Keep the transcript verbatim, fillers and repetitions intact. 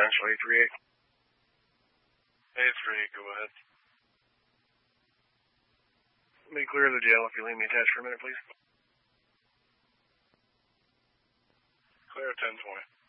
residential eight three eight. eight three eight, go ahead. Let me clear the jail if you leave me attached for a minute, please. Clear ten twenty.